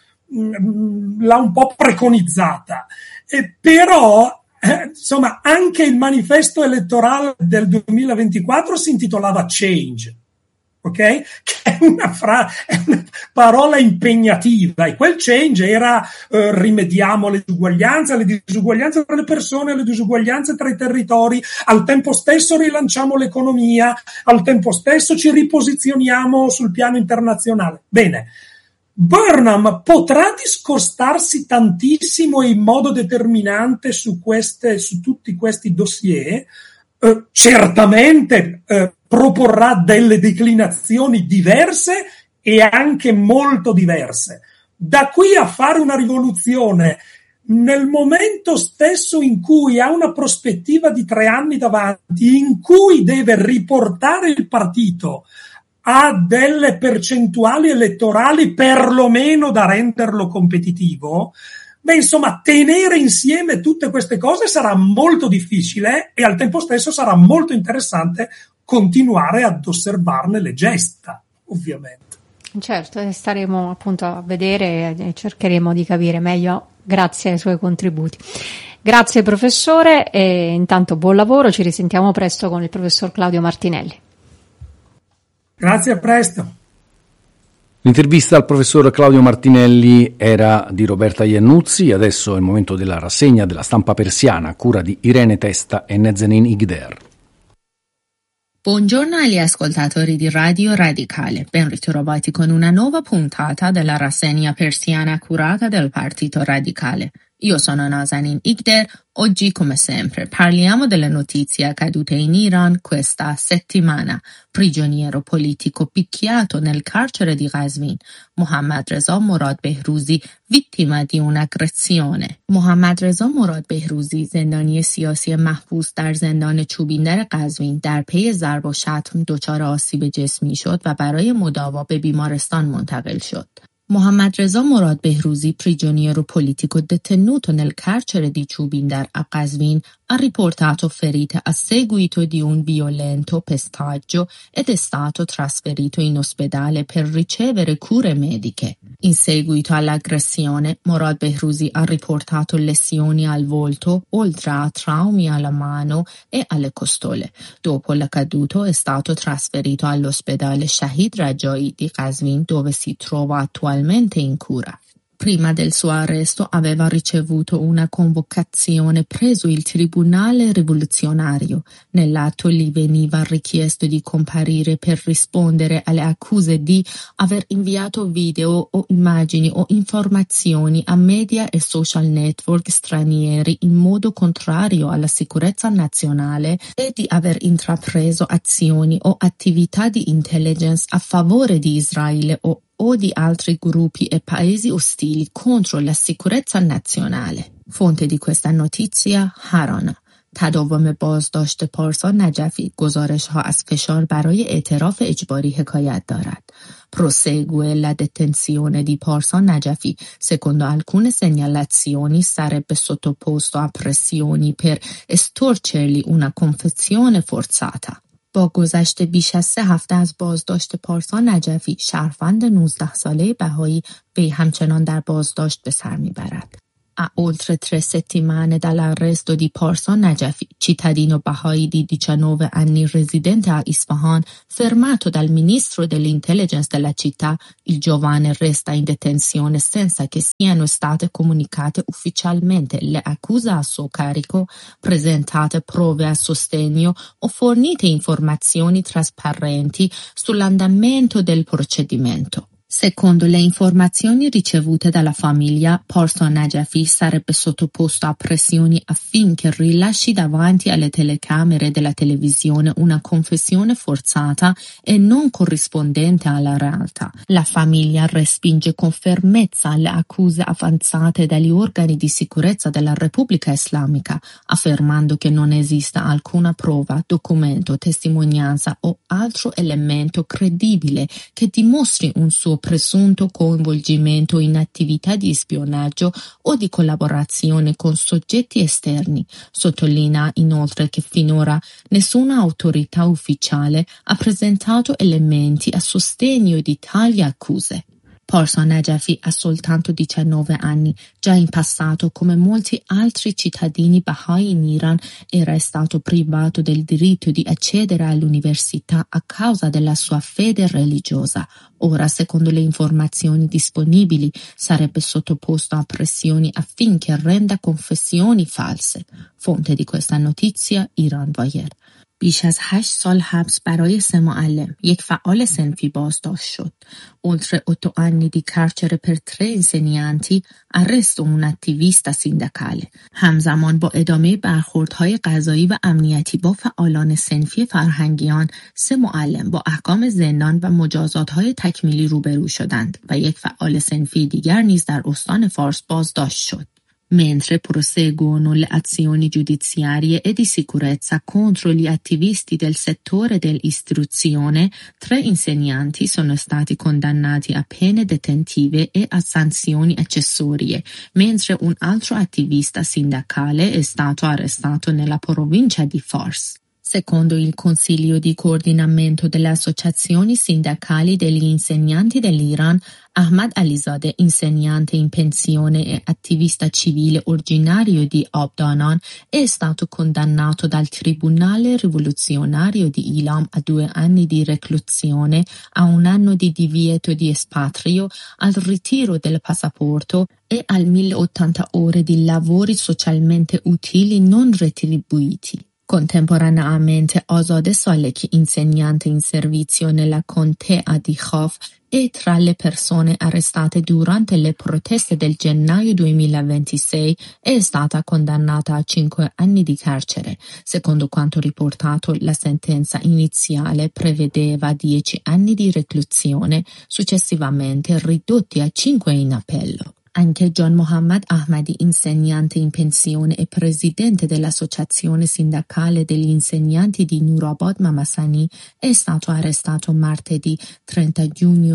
preconizzata, però insomma anche il manifesto elettorale del 2024 si intitolava Change, ok? Che è una parola impegnativa, e quel change era rimediamo le disuguaglianze tra le persone, le disuguaglianze tra i territori, al tempo stesso rilanciamo l'economia, al tempo stesso ci riposizioniamo sul piano internazionale. Bene, Burnham potrà discostarsi tantissimo in modo determinante su tutti questi dossier, certamente proporrà delle declinazioni diverse e anche molto diverse. Da qui a fare una rivoluzione nel momento stesso in cui ha una prospettiva di 3 anni davanti, in cui deve riportare il partito a delle percentuali elettorali perlomeno da renderlo competitivo, beh, insomma, tenere insieme tutte queste cose sarà molto difficile, e al tempo stesso sarà molto interessante continuare ad osservarne le gesta, ovviamente. Certo, staremo appunto a vedere e cercheremo di capire meglio grazie ai suoi contributi. Grazie professore, e intanto buon lavoro, ci risentiamo presto con il professor Claudio Martinelli. Grazie, a presto. L'intervista al professor Claudio Martinelli era di Roberta Iannuzzi. Adesso è il momento della rassegna della stampa persiana a cura di Irene Testa e Nazanin Igder. Buongiorno agli ascoltatori di Radio Radicale, ben ritrovati con una nuova puntata della rassegna persiana curata del Partito Radicale. Io sono Nazanin Igder. Oggi, come sempre, parliamo delle notizie accadute in Iran questa settimana. Prigioniero politico picchiato nel carcere di Qazvin. Mohammad Reza Morad Behrouzi, vittima di un'aggressione. Mohammad Reza Morad Behrouzi، زندانی سیاسی محبوس در زندان چوبیندر قزوین در پی ضرب و شتم دچار آسیب جسمی شد و برای مداوا به بیمارستان منتقل شد. Mohammad Reza Morad Behrouzi, prigioniero politico detenuto nel carcere di Ciubindar a Qazvin, ha riportato ferite a seguito di un violento pestaggio ed è stato trasferito in ospedale per ricevere cure mediche. In seguito all'aggressione, Morad Behrouzi ha riportato lesioni al volto, oltre a traumi alla mano e alle costole. Dopo l'accaduto è stato trasferito all'ospedale Shahid Rajai di Qazvin, dove si trova attualmente in cura. Prima del suo arresto aveva ricevuto una convocazione presso il Tribunale Rivoluzionario. Nell'atto gli veniva richiesto di comparire per rispondere alle accuse di aver inviato video o immagini o informazioni a media e social network stranieri in modo contrario alla sicurezza nazionale e di aver intrapreso azioni o attività di intelligence a favore di Israele o di altri gruppi e paesi ostili contro la sicurezza nazionale. Fonte di questa notizia, Harana. تداوم بازداشت پارسا نجفی گزارش‌ها از فشار برای اعتراف اجباری حکایت دارد. Prosegue la detenzione di Parsa Najafi, secondo alcune segnalazioni sarebbe sottoposto a pressioni per estorcergli una confessione forzata. با گذشت بیش از 3 هفته از بازداشت پارسا نجفی، شهروند 19 ساله بهایی وی همچنان در بازداشت به سر میبرد. A oltre 3 settimane dall'arresto di Parsa Najafi, cittadino Baha'i di 19 anni residente a Isfahan, fermato dal ministro dell'intelligence della città, il giovane resta in detenzione senza che siano state comunicate ufficialmente le accuse a suo carico, presentate prove a sostegno o fornite informazioni trasparenti sull'andamento del procedimento. Secondo le informazioni ricevute dalla famiglia, Parsa Najafi sarebbe sottoposto a pressioni affinché rilasci davanti alle telecamere della televisione una confessione forzata e non corrispondente alla realtà. La famiglia respinge con fermezza le accuse avanzate dagli organi di sicurezza della Repubblica Islamica, affermando che non esiste alcuna prova, documento, testimonianza o altro elemento credibile che dimostri un suo presunto coinvolgimento in attività di spionaggio o di collaborazione con soggetti esterni. Sottolinea inoltre che finora nessuna autorità ufficiale ha presentato elementi a sostegno di tali accuse. Parsa Najafi ha soltanto 19 anni, già in passato, come molti altri cittadini Baha'i in Iran, era stato privato del diritto di accedere all'università a causa della sua fede religiosa. Ora, secondo le informazioni disponibili, sarebbe sottoposto a pressioni affinché renda confessioni false. Fonte di questa notizia, Iran Wire. بیش از 8 سال حبس برای 3 معلم، یک فعال صنفی بازداشت شد. Oltre 8 anni di carcere per 3 insegnanti, arresto un attivista sindacale. همزمان با ادامه برخوردهای قضایی و امنیتی با فعالان صنفی فرهنگیان، 3 معلم با احکام زندان و مجازاتهای تکمیلی روبرو شدند و یک فعال صنفی دیگر نیز در استان فارس بازداشت شد. Mentre proseguono le azioni giudiziarie e di sicurezza contro gli attivisti del settore dell'istruzione, 3 insegnanti sono stati condannati a pene detentive e a sanzioni accessorie, mentre un altro attivista sindacale è stato arrestato nella provincia di Fars. Secondo il Consiglio di coordinamento delle associazioni sindacali degli insegnanti dell'Iran, Ahmad Alizadeh, insegnante in pensione e attivista civile originario di Abdanan, è stato condannato dal Tribunale rivoluzionario di Ilam a 2 anni di reclusione, a 1 anno di divieto di espatrio, al ritiro del passaporto e a 1080 ore di lavori socialmente utili non retribuiti. Contemporaneamente Azadeh Saleki, insegnante in servizio nella contea di Khaf, è tra le persone arrestate durante le proteste del gennaio 2026 è stata condannata a 5 anni di carcere. Secondo quanto riportato, la sentenza iniziale prevedeva 10 anni di reclusione, successivamente ridotti a 5 in appello. Anche John Mohammad Ahmadi, insegnante in pensione e presidente dell'associazione sindacale degli insegnanti di Nurabad Mamasani, è stato arrestato martedì 30 giugno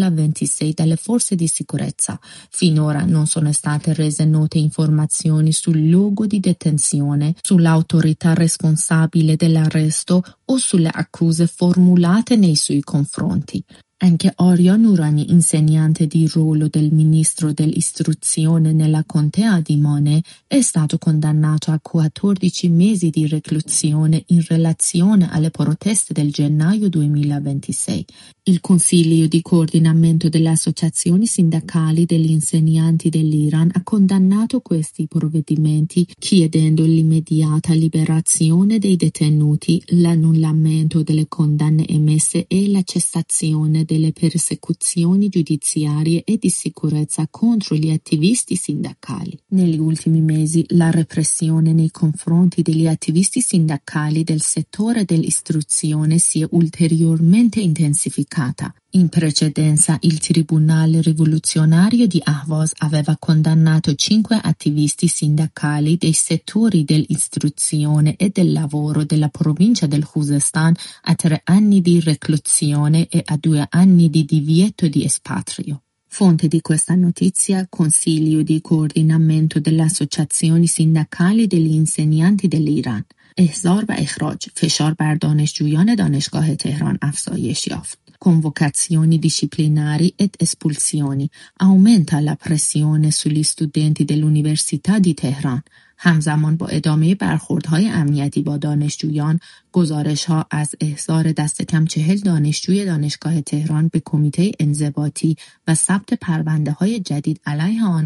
2026 dalle forze di sicurezza. Finora non sono state rese note informazioni sul luogo di detenzione, sull'autorità responsabile dell'arresto o sulle accuse formulate nei suoi confronti. Anche Arya Nurani, insegnante di ruolo del ministro dell'istruzione nella contea di Mone, è stato condannato a 14 mesi di reclusione in relazione alle proteste del gennaio 2026. Il Consiglio di coordinamento delle associazioni sindacali degli insegnanti dell'Iran ha condannato questi provvedimenti, chiedendo l'immediata liberazione dei detenuti, l'annullamento delle condanne emesse e la cessazione delle persecuzioni giudiziarie e di sicurezza contro gli attivisti sindacali. Negli ultimi mesi la repressione nei confronti degli attivisti sindacali del settore dell'istruzione si è ulteriormente intensificata. In precedenza il Tribunale Rivoluzionario di Ahvaz aveva condannato 5 attivisti sindacali dei settori dell'istruzione e del lavoro della provincia del Khuzestan a 3 anni di reclusione e a 2 anni di divieto di espatrio. Fonte di questa notizia: Consiglio di coordinamento delle associazioni sindacali degli insegnanti dell'Iran. احضار و اخراج فشار بر دانشجویان دانشگاه تهران افزایش یافت. Convocazioni disciplinari ed espulsioni. Aumenta la pressione sugli studenti dell'Università di Teheran. همزمان با ادامه برخوردهای امنیتی با دانشجویان، گزارش‌ها از احضار دست کم 40 دانشجوی دانشگاه تهران به کمیته انضباطی و ثبت پرونده‌های جدید علیه آنها